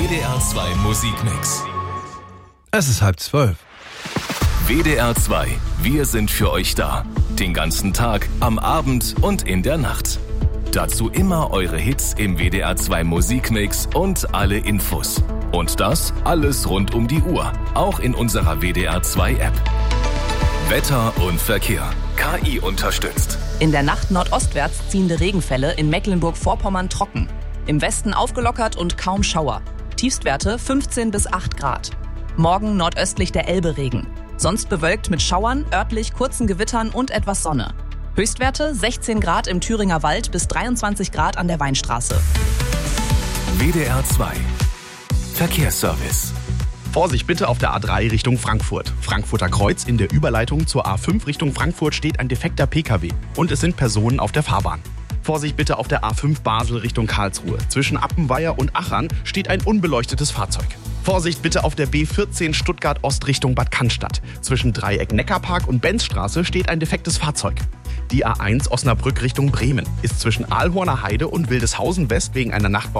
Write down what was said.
WDR 2 Musikmix. Es ist 11:30. WDR 2, wir sind für euch da. Den ganzen Tag, am Abend und in der Nacht. Dazu immer eure Hits im WDR 2 Musikmix und alle Infos. Und das alles rund um die Uhr, auch in unserer WDR 2 App. Wetter und Verkehr, KI unterstützt. In der Nacht nordostwärts ziehende Regenfälle, in Mecklenburg-Vorpommern trocken. Im Westen aufgelockert und kaum Schauer. Tiefstwerte 15 bis 8 Grad. Morgen nordöstlich der Elbe Regen. Sonst bewölkt mit Schauern, örtlich kurzen Gewittern und etwas Sonne. Höchstwerte 16 Grad im Thüringer Wald bis 23 Grad an der Weinstraße. WDR 2 Verkehrsservice. Vorsicht bitte auf der A3 Richtung Frankfurt. Frankfurter Kreuz in der Überleitung zur A5 Richtung Frankfurt steht ein defekter PKW und es sind Personen auf der Fahrbahn. Vorsicht bitte auf der A5 Basel Richtung Karlsruhe. Zwischen Appenweier und Achern steht ein unbeleuchtetes Fahrzeug. Vorsicht bitte auf der B14 Stuttgart Ost Richtung Bad Cannstatt. Zwischen Dreieck Neckarpark und Benzstraße steht ein defektes Fahrzeug. Die A1 Osnabrück Richtung Bremen ist zwischen Aalhorner Heide und Wildeshausen West wegen einer Nachtbau